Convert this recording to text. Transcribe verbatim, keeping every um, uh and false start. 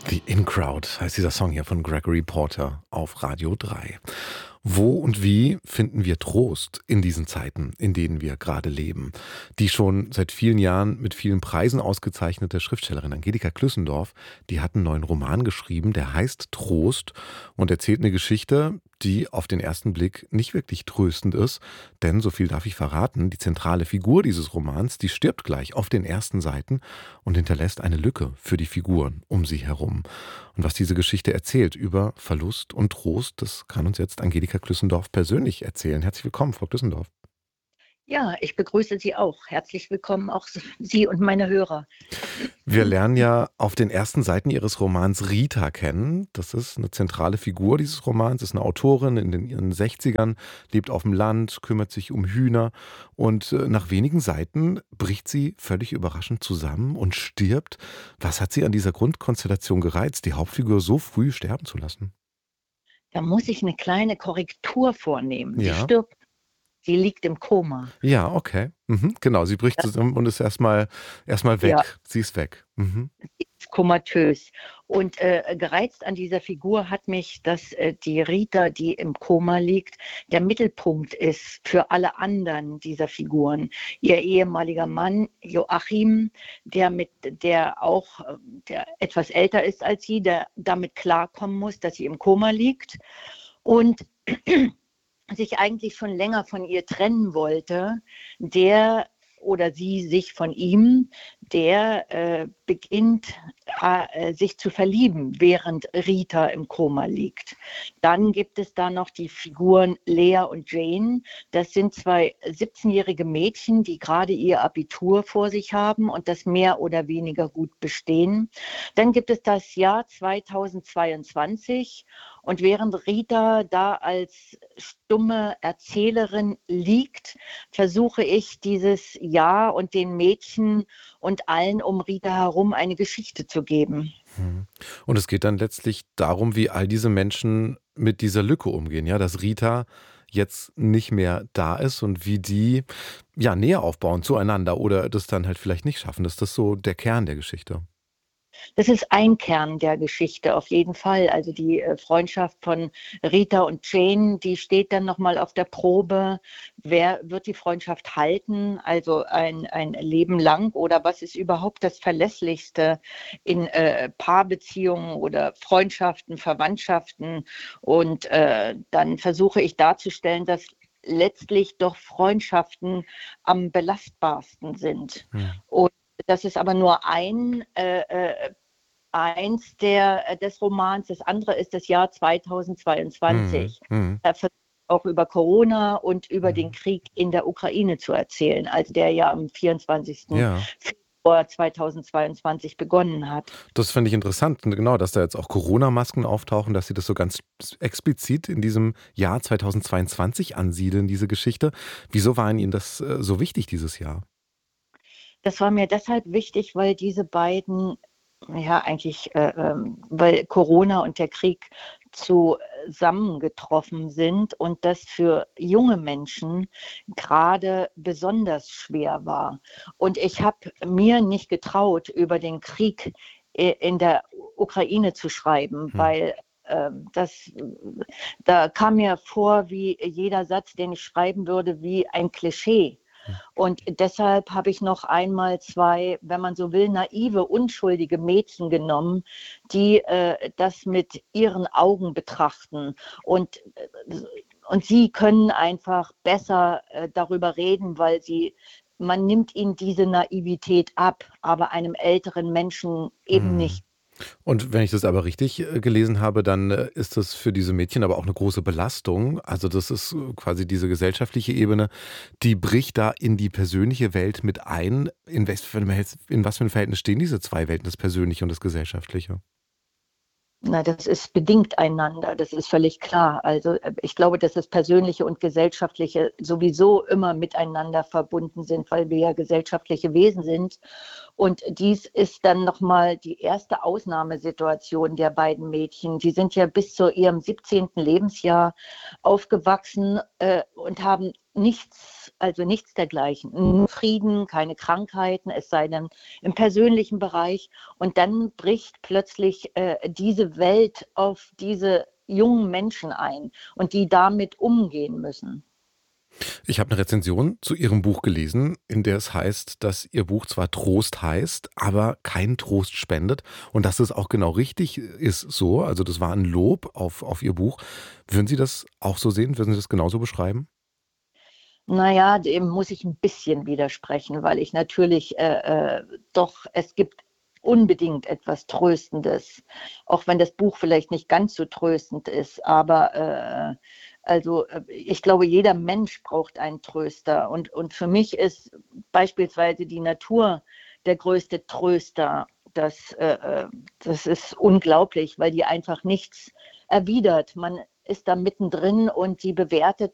The In-Crowd heißt dieser Song hier von Gregory Porter auf Radio drei. Wo und wie finden wir Trost in diesen Zeiten, in denen wir gerade leben? Die schon seit vielen Jahren mit vielen Preisen ausgezeichnete Schriftstellerin Angelika Klüssendorf, die hat einen neuen Roman geschrieben, der heißt Trost und erzählt eine Geschichte, die auf den ersten Blick nicht wirklich tröstend ist. Denn, so viel darf ich verraten, die zentrale Figur dieses Romans, die stirbt gleich auf den ersten Seiten und hinterlässt eine Lücke für die Figuren um sie herum. Und was diese Geschichte erzählt über Verlust und Trost, das kann uns jetzt Angelika Klüssendorf persönlich erzählen. Herzlich willkommen, Frau Klüssendorf. Ja, ich begrüße Sie auch. Herzlich willkommen, auch Sie und meine Hörer. Wir lernen ja auf den ersten Seiten Ihres Romans Rita kennen. Das ist eine zentrale Figur dieses Romans, ist eine Autorin in den ihren sechzigern, lebt auf dem Land, kümmert sich um Hühner und äh, nach wenigen Seiten bricht sie völlig überraschend zusammen und stirbt. Was hat sie an dieser Grundkonstellation gereizt, die Hauptfigur so früh sterben zu lassen? Da muss ich eine kleine Korrektur vornehmen. Sie Ja, stirbt, sie liegt im Koma. ja, okay. Mhm, genau, sie bricht zusammen und ist erstmal erstmal Ja, weg. Sie ist weg. Mhm. sie ist komatös. Und äh, gereizt an dieser Figur hat mich, dass äh, die Rita, die im Koma liegt, der Mittelpunkt ist für alle anderen dieser Figuren. Ihr ehemaliger Mann Joachim, der mit, der auch, äh, der etwas älter ist als sie, der damit klarkommen muss, dass sie im Koma liegt. Und sich eigentlich schon länger von ihr trennen wollte, der oder sie sich von ihm, der äh, beginnt äh, sich zu verlieben, während Rita im Koma liegt. Dann gibt es da noch die Figuren Lea und Jane. Das sind zwei siebzehnjährige Mädchen, die gerade ihr Abitur vor sich haben und das mehr oder weniger gut bestehen. Dann gibt es das Jahr zweitausendzweiundzwanzig und während Rita da als stumme Erzählerin liegt, versuche ich dieses Jahr und den Mädchen und allen um Rita herum eine Geschichte zu geben. Mhm. Und es geht dann letztlich darum, wie all diese Menschen mit dieser Lücke umgehen, ja, dass Rita jetzt nicht mehr da ist und wie die ja näher aufbauen zueinander oder das dann halt vielleicht nicht schaffen. Ist das so der Kern der Geschichte? Das ist ein Kern der Geschichte auf jeden Fall. Also die äh, Freundschaft von Rita und Jane, die steht dann nochmal auf der Probe. Wer wird die Freundschaft halten? Also ein, ein Leben lang oder was ist überhaupt das Verlässlichste in äh, Paarbeziehungen oder Freundschaften, Verwandtschaften? Und äh, dann versuche ich darzustellen, dass letztlich doch Freundschaften am belastbarsten sind. Mhm. Und das ist aber nur ein äh, äh, eins der, äh, des Romans. Das andere ist das Jahr Mhm. zweitausendzweiundzwanzig. Mhm. Er versucht auch über Corona und über den Mhm. Krieg in der Ukraine zu erzählen, also der ja am vierundzwanzigsten Ja, Februar zweitausendzweiundzwanzig begonnen hat. das finde ich interessant. Und genau, dass da jetzt auch Corona-Masken auftauchen, dass Sie das so ganz explizit in diesem Jahr zweitausendzweiundzwanzig ansiedeln, diese Geschichte. Wieso war Ihnen das äh, so wichtig dieses Jahr? Das war mir deshalb wichtig, weil diese beiden, ja eigentlich, äh, ähm, weil Corona und der Krieg zusammengetroffen sind und das für junge Menschen gerade besonders schwer war. Und ich habe mir nicht getraut, über den Krieg i- in der Ukraine zu schreiben, Mhm. weil ähm, das, da kam mir vor, wie jeder Satz, den ich schreiben würde, wie ein Klischee. Und deshalb habe ich noch einmal zwei, wenn man so will, naive, unschuldige Mädchen genommen, die äh, das mit ihren Augen betrachten. Und, äh, und sie können einfach besser äh, darüber reden, weil sie, man nimmt ihnen diese Naivität ab, aber einem älteren Menschen eben Mhm. nicht. Und wenn ich das aber richtig äh, gelesen habe, dann äh, ist das für diese Mädchen aber auch eine große Belastung. Also das ist äh, quasi diese gesellschaftliche Ebene, die bricht da in die persönliche Welt mit ein. In was für einem Verhältnis- in was für ein Verhältnis stehen diese zwei Welten, das Persönliche und das Gesellschaftliche? Na, das ist bedingt einander, das ist völlig klar. Also äh, ich glaube, dass das Persönliche und Gesellschaftliche sowieso immer miteinander verbunden sind, weil wir ja gesellschaftliche Wesen sind. Und dies ist dann nochmal die erste Ausnahmesituation der beiden Mädchen. Die sind ja bis zu ihrem siebzehnten Lebensjahr aufgewachsen äh, und haben nichts also nichts dergleichen. Nur Frieden, keine Krankheiten, es sei denn im persönlichen Bereich. Und dann bricht plötzlich äh, diese Welt auf diese jungen Menschen ein und die damit umgehen müssen. Ich habe eine Rezension zu Ihrem Buch gelesen, in der es heißt, dass Ihr Buch zwar Trost heißt, aber keinen Trost spendet und dass es auch genau richtig ist so. Also das war ein Lob auf, auf Ihr Buch. Würden Sie das auch so sehen? Würden Sie das genauso beschreiben? Naja, dem muss ich ein bisschen widersprechen, weil ich natürlich äh, äh, doch, es gibt unbedingt etwas Tröstendes, auch wenn das Buch vielleicht nicht ganz so tröstend ist. Aber äh, also äh, ich glaube, jeder Mensch braucht einen Tröster. Und, und für mich ist beispielsweise die Natur der größte Tröster. Das, äh, äh, das ist unglaublich, weil die einfach nichts erwidert. Man ist da mittendrin und sie bewertet